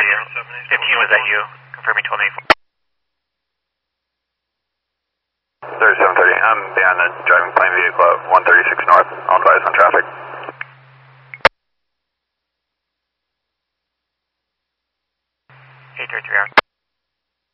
you? 15, was that you? Confirming 1284. 3730, I'm behind the driving plane vehicle at 136 north. I'll advise on traffic. 833 hours.